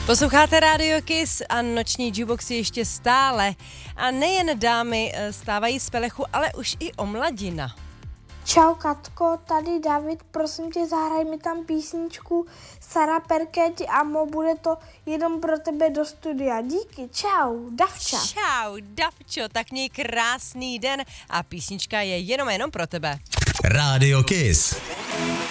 Posloucháte Radio Kiss a noční jukebox ještě stále. A nejen dámy stávají z pelechu, ale už i omladina. Čau Katko, tady David, prosím tě, zahraj mi tam písničku Sara Perketti Amo, bude to jenom pro tebe do studia. Díky, čau, Davča. Čau, Davčo, tak měj krásný den a písnička je jenom pro tebe. Radio Kiss.